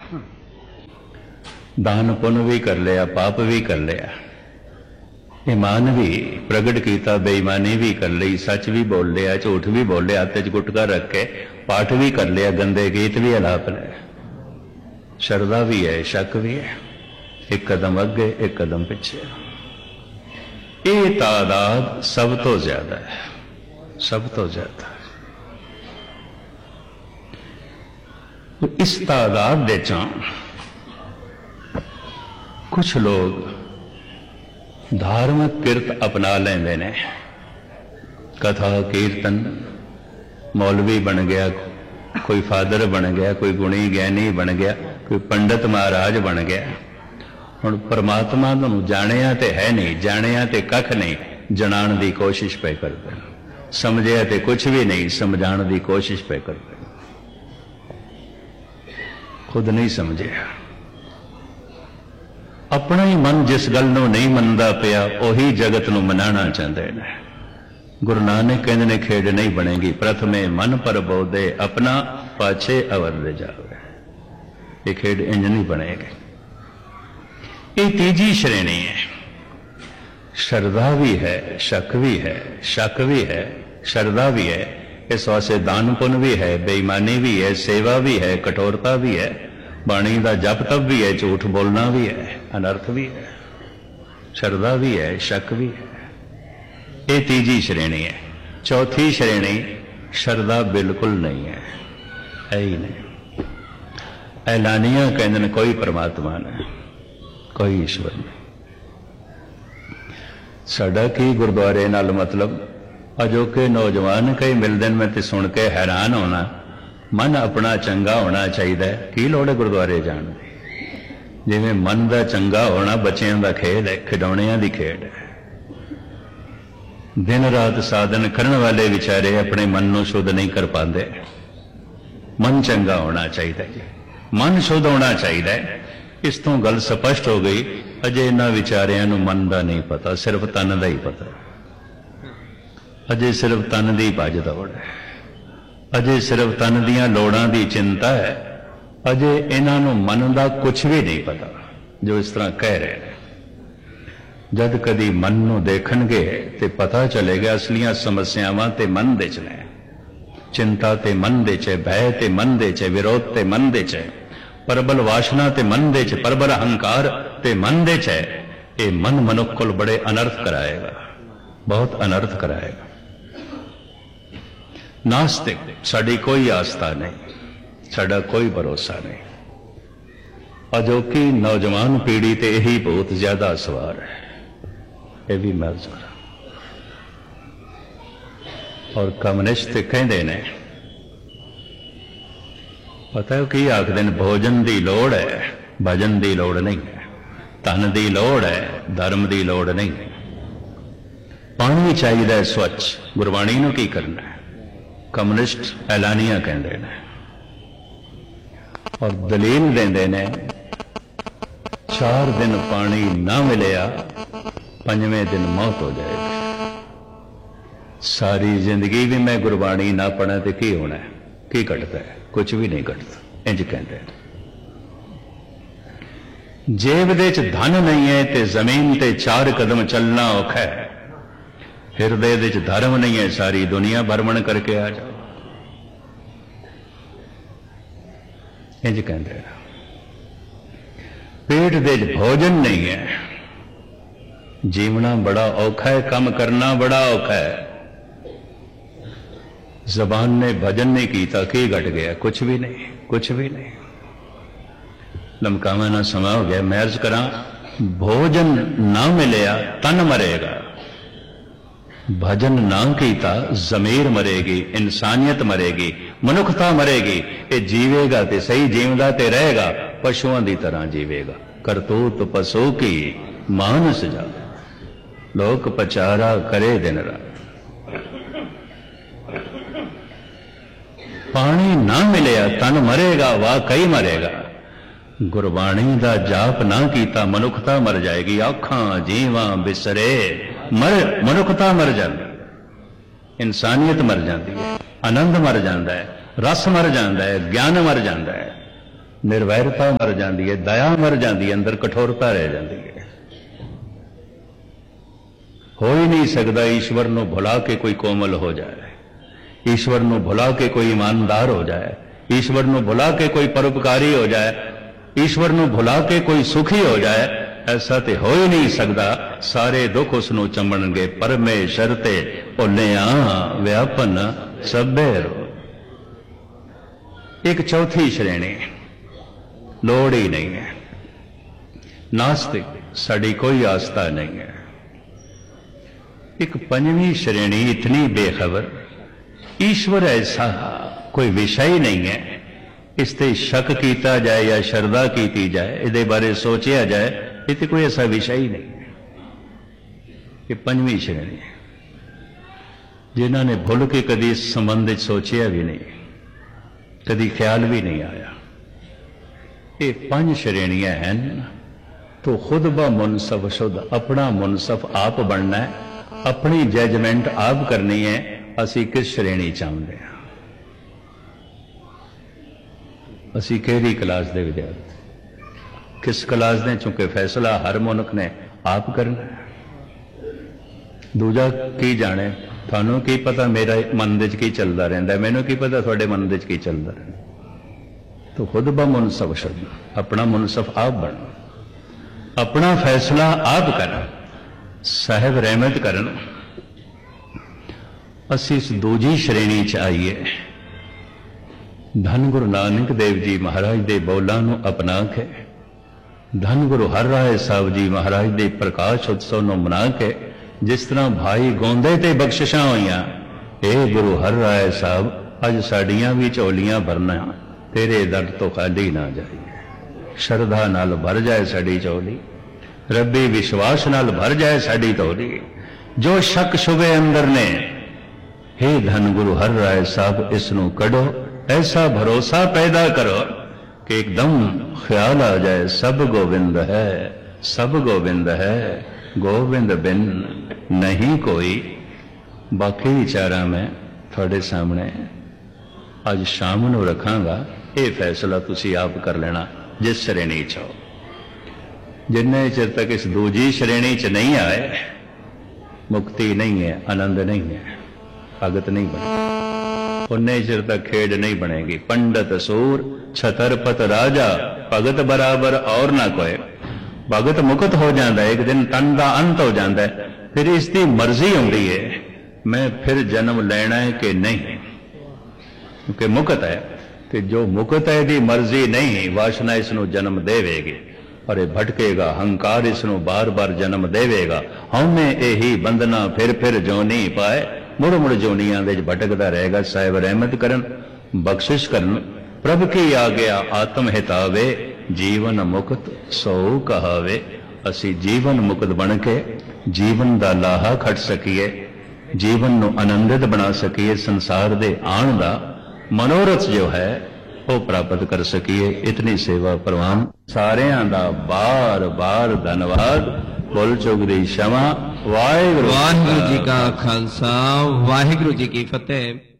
दान पुण्य भी कर लिया, पाप भी कर लिया, ईमान भी प्रगट किया, बेईमानी भी कर ली, सच भी बोल लिया, झूठ भी बोल लिया, हत्थ च गुटका रख के पाठ भी कर लिया, गंदे गीत भी अलाप लिया, शरदा भी है, शक भी है, एक कदम अगे एक कदम पिछे। ये तादाद सब तो ज्यादा है, सब तो ज्यादा। तो इस तादाद दे चों कुछ लोग धार्मिक किरत अपना लेंदे ने, कथा कीर्तन, मौलवी बन गया, कोई फादर बन गया, कोई गुणी ज्ञानी बन गया, कोई पंडित महाराज बन गया। हुण परमात्मा नूं जाणिया ते है नहीं, जाणिया ते कख नहीं, जणाण दी कोशिश पे करदे, समझिया ते कुछ भी नहीं, समझाण दी कोशिश पे करदे, खुद नहीं समझिया। अपना ही मन जिस गल नूं नहीं मनदा पिया उही जगत नूं मनाना चाहते हैं। गुरु नानक कहते ने खेड नहीं बनेगी, प्रथमे मन पर बोधे अपना, पाछे अवर ले जावे। ये खेड इंज नहीं बनेगी। ये तीजी श्रेणी है। श्रद्धा भी है, शक भी है, शक भी है, श्रद्धा भी है, इस वास्ते दान पुण्य भी है, बेईमानी भी है, सेवा भी है, कठोरता भी है, बाणी का जप तप भी है, झूठ बोलना भी है, अनर्थ भी है, श्रद्धा भी है, शक भी है। ये तीजी श्रेणी है। चौथी श्रेणी श्रद्धा बिल्कुल नहीं है, है ही नहीं। ऐलानिया कहते हैं कोई परमात्मा नहीं, कोई ईश्वर नहीं। साडा की गुरुद्वारे नाल मतलब अजोके नौजवान कई मिलते मैं तो सुन के हैरान होना, मन अपना चंगा होना चाहिए, की लोड़ है गुरुद्वारे जाने की। जिवें मन का चंगा होना बच्चों का खेल है, खिडौणियां की खेड है। दिन रात साधन करने वाले बेचारे अपने मन को शुद्ध नहीं कर पाते। मन चंगा होना चाहिए जी, मन शुद्ध होना चाहिए। इस तो गल स्पष्ट हो गई। अजे इन्हां विचारियां नूं मन का नहीं पता, सिर्फ तन का ही पता। अजे सिर्फ तन की भज दौड़ है, अजे सिर्फ तन दियां लोड़ां दी चिंता है, अजे इन्हां नूं मन का कुछ भी नहीं पता जो इस तरह कह रहे हैं। जद कदी मन नूं देखणगे ते पता चलेगा असलियां समस्यावां ते मन दे च ने। चिंता ते मन दे च, भय ते मन दे च, विरोध ते मन दे च, प्रबल वासना ते मन दे च, प्रबल अहंकार ते मन दे च। ये मन मनुख को बड़े अनर्थ कराएगा, बहुत अनर्थ कराएगा। नास्तिक साड़ी कोई आस्था नहीं, साड़ा कोई भरोसा नहीं। अजोकी नौजवान पीढ़ी ते यही बहुत ज्यादा सवार है, ये भी महज करा। और कम्युनिस्ट कहते ने, पता है कि आखदे ने, भोजन की लोड़ है, भजन की लोड़ नहीं है, धन की लोड़ है, धर्म की लोड़ नहीं है। पानी चाहिए स्वच्छ, गुरबाणी नूं की करना है, कम्युनिस्ट ऐलानिया कहते हैं। और दलील देंदे ने, 4 दिन पानी ना मिलिया 5वें दिन मौत हो जाएगी। सारी जिंदगी भी मैं गुरबाणी ना पढ़ा तो की होना है, की घटता है? कुछ भी नहीं घटता। इंज कहते हैं। जेब दे च धन नहीं है ते जमीन ते 4 कदम चलना औखा है। हिरदे दे च धर्म नहीं है, सारी दुनिया भ्रमण करके आ जाओ। इंज कहते हैं। पेट दे च भोजन नहीं है, जीवना बड़ा औखा है, काम करना बड़ा औखा है। जबान ने भजन नहीं किया, की घट गया? कुछ भी नहीं, कुछ भी नहीं। लमकावा ना समा हो गया। मैं अर्ज करा, भोजन ना मिलया तन मरेगा, भजन ना किया जमीर मरेगी, इंसानियत मरेगी, मनुखता मरेगी। ये जीवेगा तो सही, जीवदा ते रहेगा, पशुओं की तरह जीवेगा। करतूत पशु की मानस जा, लोक पचारा करे दिन रात। पानी ना मिलया तन मरेगा, वाकई मरेगा। गुरबाणी का जाप ना किया, मनुखता मर जाएगी। आखां जीवा बिसरे, मर मनुखता मर जाती, इंसानियत मर जाती है, आनंद मर जाता है, रस मर जाता है, ज्ञान मर जाता है। निर्वैरता मर जाती है, दया मर जाती है, अंदर कठोरता रह जाती है। हो ही नहीं सकता ईश्वर को भुला के कोई कोमल हो जाए, ईश्वर को भुला के कोई ईमानदार हो जाए, ईश्वर को भुला के कोई परोपकारी हो जाए, ईश्वर को भुला के कोई सुखी हो जाए। ऐसा तो हो ही नहीं सकता। सारे दुख उसनों चंबणगे, परमेश्वर ते भुलिया व्यापन सभे रो। एक चौथी श्रेणी लोड़ ही नहीं है, नास्तिक, साड़ी कोई आस्था नहीं है। एक पंजवीं श्रेणी इतनी बेखबर, ईश्वर ऐसा कोई विषय ही नहीं है, इस ते शक किया जाए या श्रद्धा की जाए, इहदे बारे सोचा जाए, ये तो कोई ऐसा विषय ही नहीं है। ये पंजवीं श्रेणी है, जिन्होंने भुल के कभी इस संबंध सोचा भी नहीं, कभी ख्याल भी नहीं आया। ये 5 श्रेणियां हैं। तो खुद ब मुनसफ शुद्ध, अपना मुनसफ आप बनना है, अपनी जजमेंट आप करनी है। असी किस श्रेणी चाहते हैं, असी केड़ी क्लास के विद्यार्थी, किस क्लास ने, चूंकि फैसला हर मुल्क ने आप करना है। दूजा की जाने, थानू की पता मेरा मन विच की चलता रहिंदा है, मैनू की पता तुहाडे मन विच की चलता रहिंदा। तो खुद ब मुनसफ शुद्ध, अपना मुनसफ आप बन, अपना फैसला आप करना, साहिब रहमत करन। असी इस दूजी श्रेणी च आईए। धन गुरु नानक देव जी महाराज दे बोलां नूं अपना के, धन गुरु हर राय साहब जी महाराज दे प्रकाश उत्सव नूं मना के, जिस तरह भाई गोंदे ते बख्शिशां होईयां, ए गुरु हर राय साहब अज साडियां भी झोलियां भरना, तेरे दर तो खाली ना जाए। श्रद्धा नाल भर जाए साडी झोली, रब्बी विश्वास नाल भर जाए साडी झोली। जो शक शुबे अंदर ने, हे धन गुरु हर राय साहब इसनों कढ़ो, ऐसा भरोसा पैदा करो कि एकदम ख्याल आ जाए सब गोविंद है, सब गोविंद है, गोविंद बिन नहीं कोई। बाकी विचारा मैं थोड़े सामने अज शाम नूं रखांगा, ये फैसला तुसी आप कर लेना जिस श्रेणी च हो। जिन्ने चिर तक इस दूजी श्रेणी च नहीं आए, मुक्ति नहीं है, आनंद नहीं है, भगत नहीं बने, उन्ने चिर तक खेड नहीं बनेगी। पंडित सूर छतरपत राजा, भगत बराबर और ना कोई। भगत मुक्त हो जाता है, एक दिन तन का अंत हो जाता है, फिर इसकी मर्जी आती है मैं फिर जन्म लेना है कि नहीं, क्योंकि मुक्त है। कि जो मुक्त है दी मर्जी नहीं, वासना इसनों जन्म देवेगी और भटकेगा, हंकार इसनों बार बार जन्म देवेगा। हमें यही बंधना फिर जोनी पाए, मुड़ मुड़ जोनियां दे भटकदा रहेगा। साहिब रहमत करन, बख्शिश करन, प्रभ की आ गया आत्म हितावे, जीवन मुक्त सो कहावे। असी जीवन मुक्त बन के जीवन दा लाहा खट सकीए, जीवन नूं आनंदित बना सकीए, संसार दे आण दा मनोरथ जो है वो प्राप्त कर सकीए। इतनी सेवा प्रवान सारियां दा बार बार धन्यवाद। बोल चुक दी क्षमा। वाहिगुरु जी का खालसा, वाहिगुरु जी की फतेह।